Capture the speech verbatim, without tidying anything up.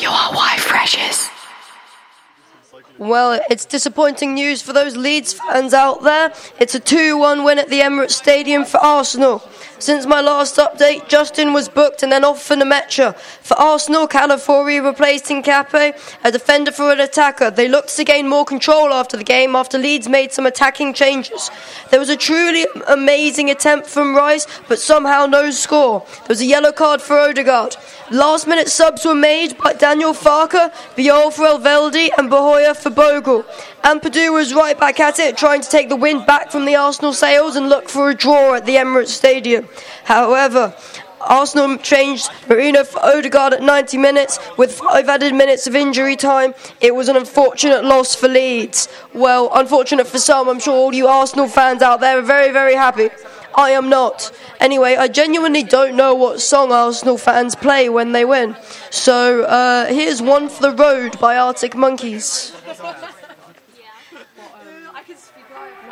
You are why Freshers. Well, it's disappointing news for those Leeds fans out there. It's a two one win at the Emirates Stadium for Arsenal. Since my last update, Justin was booked and then off for Nemetra. For Arsenal, Calafiori replaced Nkape, a defender for an attacker. They looked to gain more control after the game after Leeds made some attacking changes. There was a truly amazing attempt from Rice, but somehow no score. There was a yellow card for Odegaard. Last minute subs were made by Daniel Farker, Biol for Elveldi and Bahoya for Bogle. Ampadu was right back at it, trying to take the wind back from the Arsenal sails and look for a draw at the Emirates Stadium. However, Arsenal changed Marino for Odegaard at ninety minutes with five added minutes of injury time. It was an unfortunate loss for Leeds. Well, unfortunate for some. I'm sure all you Arsenal fans out there are very, very happy. I am not. Anyway, I genuinely don't know what song Arsenal fans play when they win. So uh, here's One for the Road by Arctic Monkeys.